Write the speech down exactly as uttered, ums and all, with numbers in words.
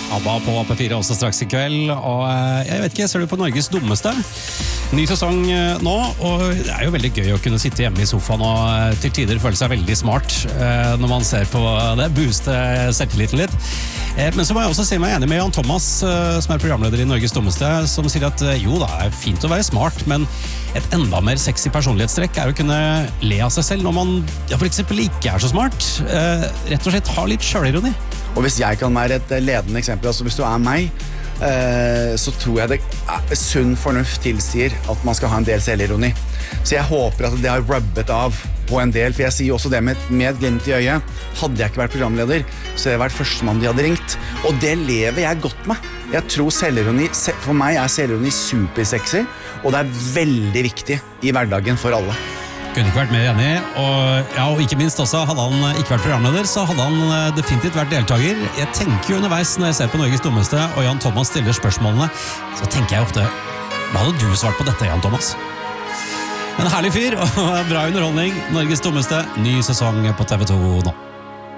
ABBA på A P fire også straks i kveld, og jeg vet ikke, ser du på Norges dummeste? Ny sesong nå, og det er jo veldig gøy å kunne sitte hjemme i sofaen og til tider føle seg veldig smart når man ser på det, booste selvtilliten litt. Men så må jeg også si meg enig med Jan Thomas, som er programleder i Norges dummeste, som sier at jo da, det er fint å være smart, men et enda mer sexy personlighetstrekk er å kunne le av seg selv når man ja, for eksempel ikke er så smart. Rett og slett ha litt selvironi. Og hvis jeg kan være et ledende eksempel, altså hvis du er meg, eh, så tror jeg det er, sunn fornuft tilsier at man skal ha en del selvironi. Så jeg håper at det har rubbet av på en del, for jeg sier også det med, med et glimt i øyet. Hadde jeg ikke vært programleder, så hadde jeg vært førstemann de hadde ringt. Og det lever jeg godt med. Jeg tror selvironi, for meg er selvironi supersexy, og det er veldig viktig i hverdagen for alle. Kunne ikke vært mer enig, og, ja, og ikke minst også, hadde han ikke vært programleder, så hadde han definitivt vært deltaker. Jeg tenker jo underveis når jeg ser på Norges dummeste, og Jan Thomas stiller spørsmålene, så tenker jeg ofte, hva hadde du svart på dette, Jan Thomas? En herlig fyr, og bra underholdning. Norges dummeste, ny sesong på T V to nå.